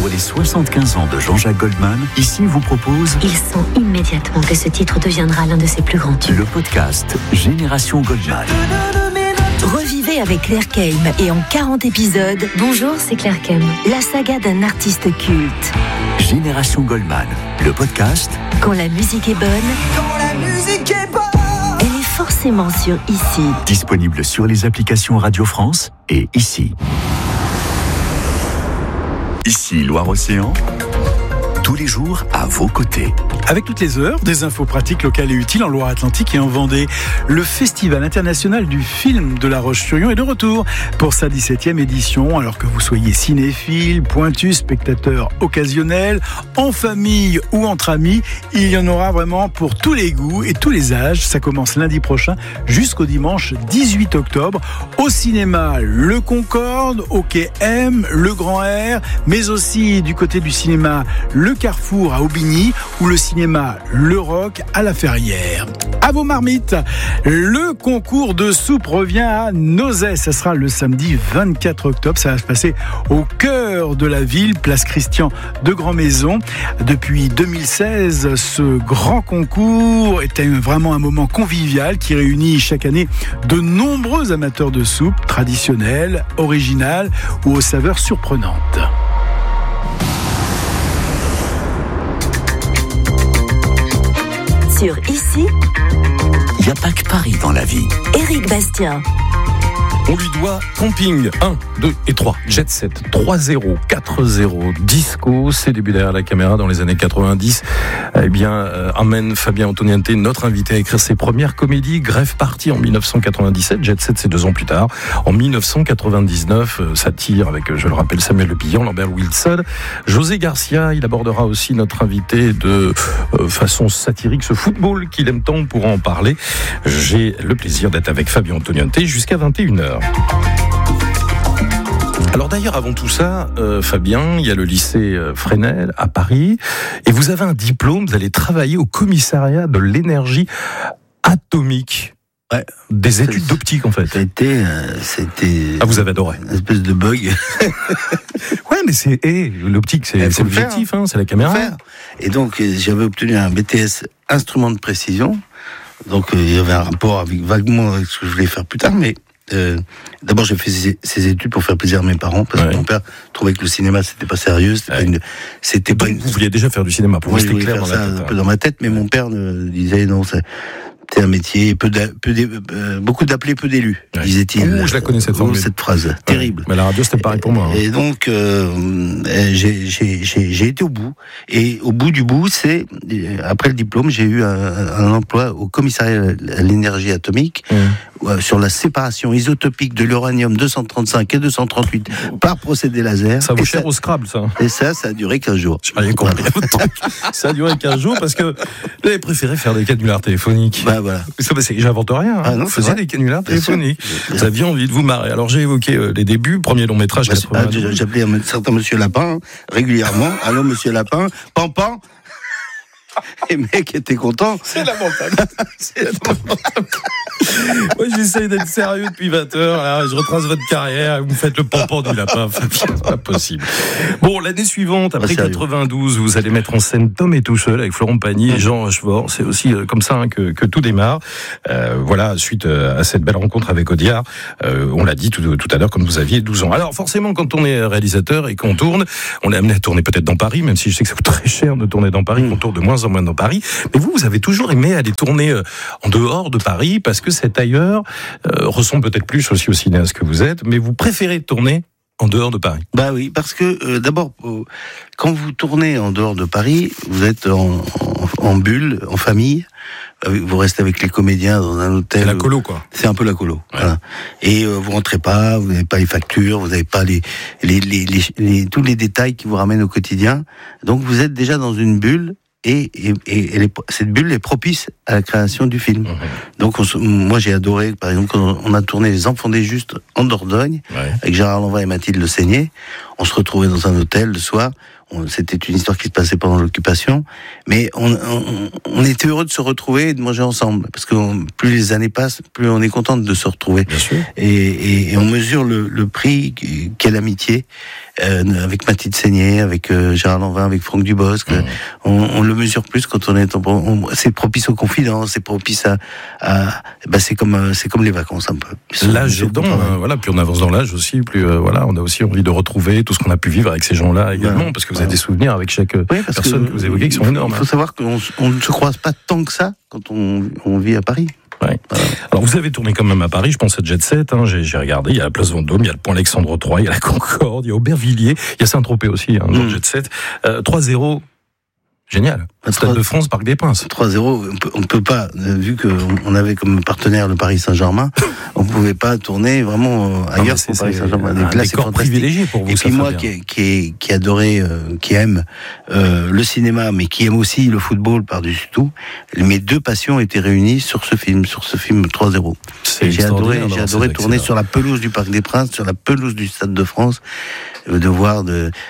les 75 ans de Jean-Jacques Goldman, Ici vous propose... Il sent immédiatement que ce titre deviendra l'un de ses plus grands tubes. Le podcast Génération Goldman. Revivez avec Claire Keim et en 40 épisodes. Bonjour, c'est Claire Keim. La saga d'un artiste culte. Génération Goldman, le podcast. Quand la musique est bonne. Quand la musique est bonne. Elle est forcément sur Ici. Disponible sur les applications Radio France et Ici. Ici Loire-Océan. Tous les jours à vos côtés. Avec toutes les heures, des infos pratiques locales et utiles en Loire-Atlantique et en Vendée. Le Festival international du film de La Roche-sur-Yon est de retour pour sa 17e édition. Alors que vous soyez cinéphile, pointu, spectateur occasionnel, en famille ou entre amis, il y en aura vraiment pour tous les goûts et tous les âges. Ça commence lundi prochain jusqu'au dimanche 18 octobre au cinéma Le Concorde, au quai M, le Grand R, mais aussi du côté du cinéma Le Carrefour à Aubigny ou le cinéma Le Roc à La Ferrière. À vos marmites, le concours de soupe revient à Nozay. Ça sera le samedi 24 octobre. Ça va se passer au cœur de la ville, place Christian de Grand-Maison. Depuis 2016, ce grand concours est vraiment un moment convivial qui réunit chaque année de nombreux amateurs de soupe traditionnelles, originales ou aux saveurs surprenantes. Sur Ici, Il n'y a pas que Paris dans la vie. Éric Bastien. On lui doit Camping 1, 2 et 3, Jet Set 3-0, 4-0, Disco, ses débuts derrière la caméra dans les années 90. Eh bien, amène Fabien Antoniente, notre invité, à écrire ses premières comédies. Grève Party en 1997, Jet Set c'est 2 ans plus tard. En 1999, satire avec, je le rappelle, Samuel Le Billon, Lambert Wilson, José Garcia. Il abordera aussi notre invité de façon satirique ce football qu'il aime tant. Pour en parler, j'ai le plaisir d'être avec Fabien Antoniente jusqu'à 21h. Alors d'ailleurs, avant tout ça, Fabien, il y a le lycée Fresnel à Paris, et vous avez un diplôme, vous allez travailler au commissariat de l'énergie atomique. Ouais. Des études d'optique, en fait. C'était. Ah, vous avez adoré. Une espèce de bug. Ouais, mais l'optique, c'est l'objectif, hein, c'est la caméra. Et donc, j'avais obtenu un BTS instrument de précision. Donc, il y avait un rapport vaguement avec ce que je voulais faire plus tard, mais d'abord j'ai fait ces études pour faire plaisir à mes parents, parce que mon père trouvait que le cinéma c'était pas sérieux, c'était pas une... Vous vouliez déjà faire du cinéma, pour vous c'était clair dans la tête. Un peu dans ma tête, mais mon père disait non, c'est un métier, beaucoup d'appelés, peu d'élus, disait-il. Je la connais cette phrase, terrible. Mais la radio c'était pareil pour moi. Hein. Et donc j'ai été au bout, et au bout du bout, c'est après le diplôme, j'ai eu un emploi au commissariat à l'énergie atomique. Sur la séparation isotopique de l'uranium 235 et 238 par procédé laser. Ça vaut cher au Scrabble, ça. Et ça a duré 15 jours. J'ai rien compris. Ça a duré 15 jours parce que j'avais préféré faire des canulars téléphoniques. Bah voilà. J'invente rien. Hein. Vous faisiez des canulars téléphoniques. Vous aviez envie de vous marrer. Alors j'ai évoqué les débuts, premier long métrage 92. J'appelais un certain Monsieur Lapin régulièrement. Allô Monsieur Lapin, Pampan. Et le mec était content. C'est lamentable. Moi, j'essaye d'être sérieux depuis 20 heures. Alors, je retrace votre carrière. Vous faites le pampan du lapin. C'est pas possible. Bon, l'année suivante, après 92, vous allez mettre en scène Tom est tout seul avec Florent Pagny et Jean Rochefort. C'est aussi comme ça que tout démarre. Voilà, suite à cette belle rencontre avec Audiard. On l'a dit tout à l'heure, comme vous aviez 12 ans. Alors, forcément, quand on est réalisateur et qu'on tourne, on est amené à tourner peut-être dans Paris, même si je sais que ça coûte très cher de tourner dans Paris, qu'on tourne de moins en moins dans Paris. Mais vous avez toujours aimé aller tourner en dehors de Paris parce que cet ailleurs ressemble peut-être plus aussi au cinéaste que vous êtes, mais vous préférez tourner en dehors de Paris. Bah oui, parce que d'abord, quand vous tournez en dehors de Paris, vous êtes en bulle, en famille. Vous restez avec les comédiens dans un hôtel. C'est la colo, quoi. C'est un peu la colo. Ouais. Voilà. Et vous rentrez pas, vous n'avez pas les factures, vous n'avez pas tous les détails qui vous ramènent au quotidien. Donc vous êtes déjà dans une bulle. Et cette bulle est propice à la création du film. Donc moi j'ai adoré, par exemple, quand on a tourné Les Enfants des Justes en Dordogne, avec Gérard Lanvin et Mathilde Le Seigné. On se retrouvait dans un hôtel le soir, c'était une histoire qui se passait pendant l'occupation, mais on était heureux de se retrouver et de manger ensemble, parce que plus les années passent, plus on est content de se retrouver. Bien sûr. Et on mesure le prix qu'est l'amitié, avec Mathilde Seigné, avec Gérard Lanvin, avec Franck Dubosc. On le mesure plus quand on est c'est propice aux confidences, c'est propice c'est comme les vacances un peu. L'âge aidant, voilà, plus on avance dans l'âge aussi, plus on a aussi envie de retrouver tout ce qu'on a pu vivre avec ces gens-là également, parce que vous avez des souvenirs avec chaque personne que vous évoquez qui sont énormes. Il faut savoir qu'on ne se croise pas tant que ça quand on vit à Paris. Ouais. Alors vous avez tourné quand même à Paris, je pense à Jet Set, j'ai regardé, il y a la place Vendôme, il y a le pont Alexandre III, il y a la Concorde, il y a Aubervilliers, il y a Saint-Tropez aussi, Jet Set. 3-0, génial. Stade de France, Parc des Princes. 3-0, on peut pas, vu qu'on avait comme partenaire le Paris Saint-Germain, on pouvait pas tourner vraiment ailleurs qu'au Paris Saint-Germain. Un décor privilégié pour vous. Et puis moi, qui adorais, qui aime le cinéma, mais qui aime aussi le football par-dessus tout, mes deux passions étaient réunies sur ce film 3-0. J'ai adoré tourner sur la pelouse du Parc des Princes, sur la pelouse du Stade de France, de voir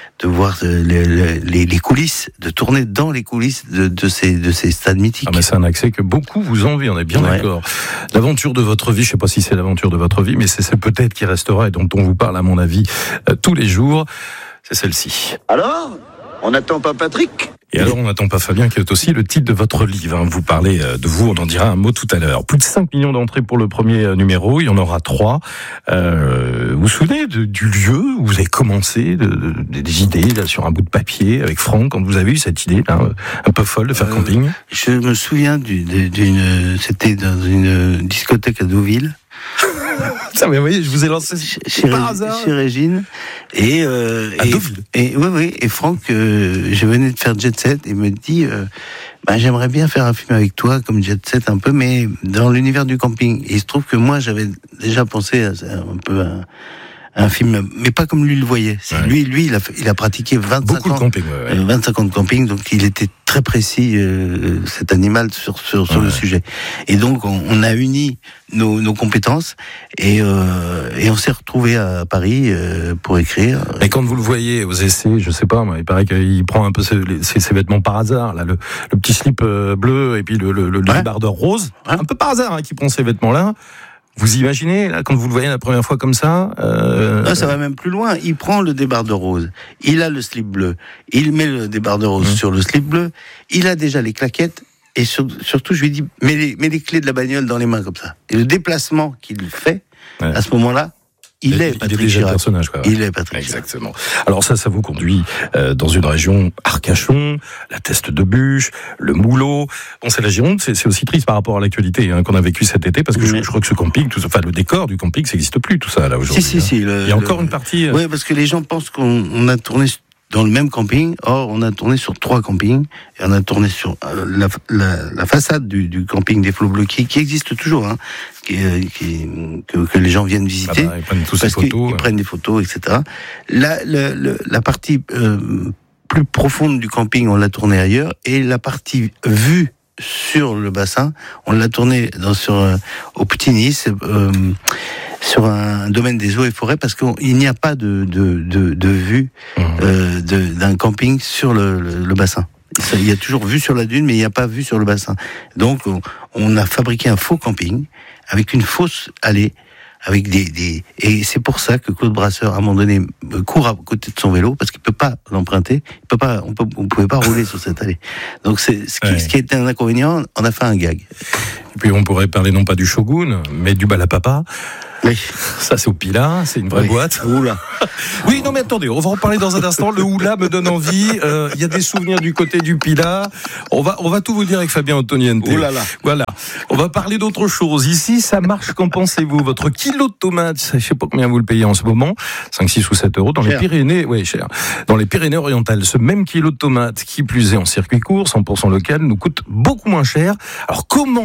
les coulisses, de tourner dans les coulisses de ces stades mythiques. Ah, mais c'est un accès que beaucoup vous envient, on est bien d'accord. L'aventure de votre vie, je sais pas si c'est l'aventure de votre vie, mais c'est peut-être qui restera et dont on vous parle à mon avis tous les jours, c'est celle-ci. Alors, on n'attend pas Patrick ? Et alors, on n'attend pas Fabien, qui est aussi le titre de votre livre. Vous parlez de vous, on en dira un mot tout à l'heure. Plus de 5 millions d'entrées pour le premier numéro, il y en aura 3. Vous vous souvenez du lieu où vous avez commencé, des idées là, sur un bout de papier avec Franck, quand vous avez eu cette idée là, un peu folle de faire camping? Je me souviens c'était dans une discothèque à Deauville. Ça, mais vous voyez, je vous ai lancé par hasard. Chez Régine. Et Franck, je venais de faire Jet Set et me dit, j'aimerais bien faire un film avec toi, comme Jet Set un peu, mais dans l'univers du camping. Et il se trouve que moi, j'avais déjà pensé à un peu un film, mais pas comme lui le voyait. Ouais. Lui, il a pratiqué 25 ans. Camping, 25 ans de camping, donc il était très précis, cet animal, sur le sujet. Et donc, on a uni nos compétences et on s'est retrouvés à Paris pour écrire. Et quand vous le voyez aux essais, je sais pas, il paraît qu'il prend un peu ses vêtements par hasard, là, le petit slip bleu et puis le débardeur rose, un peu par hasard, qui prend ces vêtements-là. Vous imaginez, là, quand vous le voyez la première fois comme ça ça va même plus loin. Il prend le débardeur rose, il a le slip bleu, il met le débardeur rose sur le slip bleu, il a déjà les claquettes, et surtout, je lui dis, mets les clés de la bagnole dans les mains comme ça. Et le déplacement qu'il fait, à ce moment-là, il est Patrick Chirac. Personnage, quoi. Il est Patrick Exactement. Chirac. Alors ça vous conduit dans une région, Arcachon, la Teste de Bûche, le Moulot. Bon, c'est la Gironde, c'est aussi triste par rapport à l'actualité qu'on a vécu cet été, parce que je crois que ce camping, le décor du camping, ça n'existe plus, tout ça, là, aujourd'hui. Si. Il y a encore une partie... Oui, parce que les gens pensent qu'on a tourné dans le même camping. Or, on a tourné sur 3 campings, et on a tourné sur la façade du camping des Flots Bleus, qui existe toujours, que les gens viennent visiter. Ils prennent tous ces photos. Ils prennent des photos, etc. La partie plus profonde du camping, on l'a tourné ailleurs, et la partie vue sur le bassin, on l'a tourné au Petit Nice, sur un domaine des eaux et forêts, parce qu'il n'y a pas de vue d'un camping sur le bassin. Il y a toujours vue sur la dune, mais il n'y a pas vue sur le bassin. Donc, on a fabriqué un faux camping avec une fausse allée, avec et c'est pour ça que Claude Brasseur, à un moment donné, court à côté de son vélo, parce qu'il peut pas l'emprunter. On pouvait pas rouler sur cette allée. Donc, ce qui était un inconvénient, on a fait un gag. Et puis, on pourrait parler non pas du Shogun, mais du Balapapa. Oui. Ça, c'est au Pila, c'est une vraie boîte. Oula. Oui, non, mais attendez, on va en parler dans un instant. Le Oula me donne envie. Il y a des souvenirs du côté du Pila. On va tout vous dire avec Fabien Antoniente. Oulala. Voilà. On va parler d'autre chose. Ici, ça marche, qu'en pensez-vous? Votre kilo de tomates, je sais pas combien vous le payez en ce moment. 5, 6 ou 7 euros. Dans les Pyrénées, cher. Dans les Pyrénées-Orientales, ce même kilo de tomates, qui plus est en circuit court, 100% local, nous coûte beaucoup moins cher. Alors, comment c'est possible?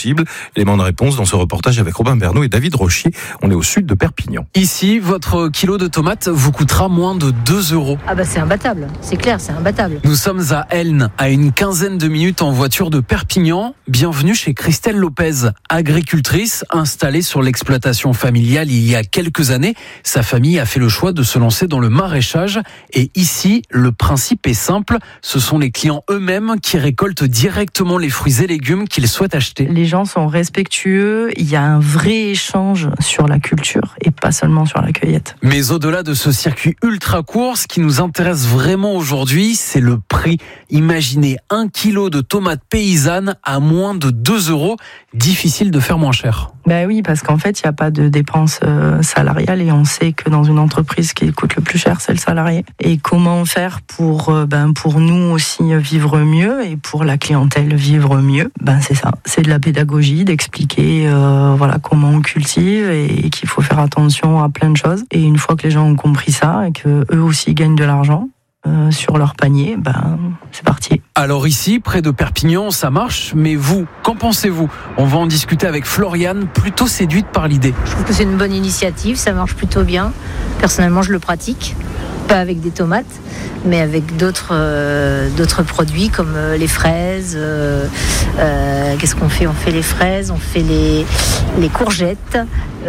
possible? Élément de réponse dans ce reportage avec Robin Bernot et David Rochier. On est au sud de Perpignan. Ici, votre kilo de tomates vous coûtera moins de 2 €. Ah bah c'est imbattable, c'est clair, c'est imbattable. Nous sommes à Elne, à une quinzaine de minutes en voiture de Perpignan. Bienvenue chez Christelle Lopez, agricultrice installée sur l'exploitation familiale il y a quelques années. Sa famille a fait le choix de se lancer dans le maraîchage. Et ici, le principe est simple. Ce sont les clients eux-mêmes qui récoltent directement les fruits et légumes qu'ils souhaitent acheter. Les gens sont respectueux. Il y a un vrai échange sur la culture et pas seulement sur la cueillette. Mais au-delà de ce circuit ultra court, ce qui nous intéresse vraiment aujourd'hui, c'est le prix. Imaginez 1 kilo de tomates paysannes à moins de 2 €. Difficile de faire moins cher. Ben oui, parce qu'en fait, il n'y a pas de dépenses salariales et on sait que dans une entreprise, ce qui coûte le plus cher, c'est le salarié. Et comment faire pour nous aussi vivre mieux et pour la clientèle vivre mieux? C'est ça. C'est de la pédagogie, d'expliquer comment on cultive et qu'il faut faire attention à plein de choses. Et une fois que les gens ont compris ça et que eux aussi gagnent de l'argent sur leur panier, c'est parti. Alors ici, près de Perpignan, ça marche, mais vous, qu'en pensez-vous? On va en discuter avec Floriane, plutôt séduite par l'idée. Je trouve que c'est une bonne initiative, ça marche plutôt bien. Personnellement, je le pratique. Pas avec des tomates, mais avec d'autres produits comme les fraises. Qu'est-ce qu'on fait? On fait les fraises, on fait les courgettes.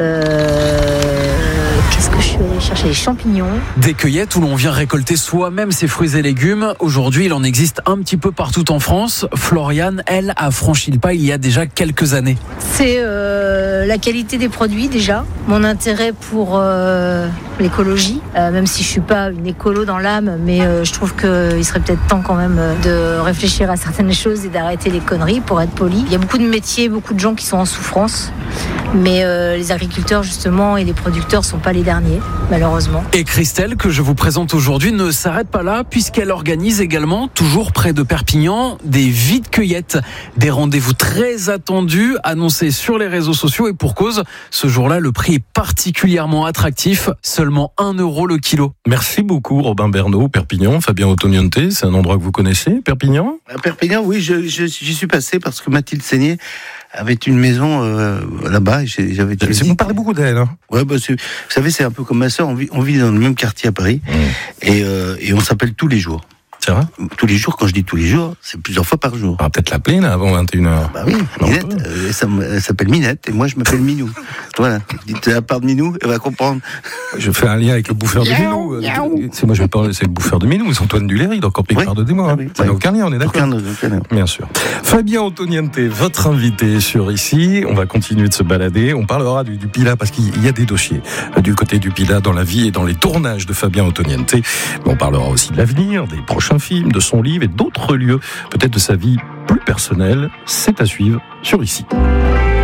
Qu'est-ce que je suis allée chercher? Les champignons. Des cueillettes où l'on vient récolter soi-même ses fruits et légumes. Aujourd'hui, il en existe un petit peu partout en France. Floriane, elle, a franchi le pas il y a déjà quelques années. C'est la qualité des produits déjà, mon intérêt pour l'écologie, même si je suis pas une écolo dans l'âme, mais je trouve qu'il serait peut-être temps quand même de réfléchir à certaines choses et d'arrêter les conneries, pour être poli. Il y a beaucoup de métiers, beaucoup de gens qui sont en souffrance, mais les agriculteurs justement et les producteurs sont pas les derniers, malheureusement. Et Christelle, que je vous présente aujourd'hui, ne s'arrête pas là, puisqu'elle organise également, toujours près de Perpignan, des vide-cueillettes. Des rendez-vous très attendus, annoncés sur les réseaux sociaux, et pour cause, ce jour-là, le prix est particulièrement attractif, seulement 1 € le kilo. Merci beaucoup Robin Bernot, Perpignan. Fabien Ottoniente, c'est un endroit que vous connaissez, Perpignan? Perpignan, oui, j'y suis passé parce que Mathilde Seigné avait une maison là-bas. Vous parlez beaucoup d'elle. Hein. Ouais, vous savez, c'est un peu comme ma sœur. On vit dans le même quartier à Paris et on s'appelle tous les jours. C'est vrai? Tous les jours, quand je dis tous les jours, c'est plusieurs fois par jour. On va peut-être l'appeler là avant 21h. Bah oui, Minette, elle s'appelle Minette et moi je m'appelle Minou. Voilà, dites la part de Minou, elle va comprendre. Je fais un lien avec le bouffeur de Minou. C'est moi je vais parler, c'est le bouffeur de Minou, c'est Antoine Duléry, donc pardonnez-moi. Oui, ça n'a aucun lien, on est d'accord. Bien sûr. Fabien Ottoniente, votre invité sur ici. On va continuer de se balader. On parlera du Pilat parce qu'il y a des dossiers du côté du Pilat dans la vie et dans les tournages de Fabien Ottoniente. Mais on parlera aussi de l'avenir, des prochains films, de son livre et d'autres lieux, peut-être de sa vie plus personnelle. C'est à suivre sur ici.